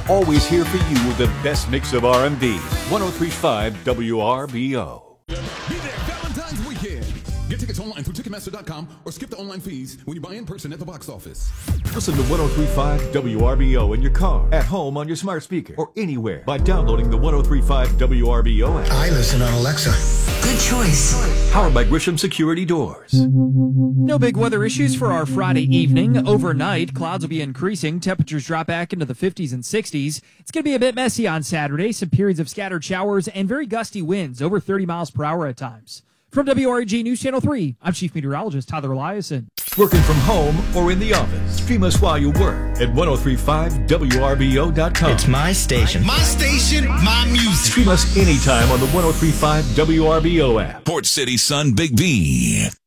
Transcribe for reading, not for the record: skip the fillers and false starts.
always here for you with the best mix of R&B. 103.5 WRBO. Be there Valentine's weekend. Get tickets online through Ticketmaster.com or skip the online fees when you buy in person at the box office. Listen to 103.5 WRBO in your car, at home on your smart speaker, or anywhere by downloading the 103.5 WRBO app. I listen on Alexa. Good choice. Powered by Grisham Security Doors. No big weather issues for our Friday evening. Overnight, clouds will be increasing. Temperatures drop back into the 50s and 60s. It's going to be a bit messy on Saturday. Some periods of scattered showers and very gusty winds, over 30 miles per hour at times. From WREG News Channel 3, I'm Chief Meteorologist Tyler Eliason. Working from home or in the office. Stream us while you work at 1035WRBO.com. It's my station. My station, my music. Stream us anytime on the 1035 WRBO app. Port City Sun Big B.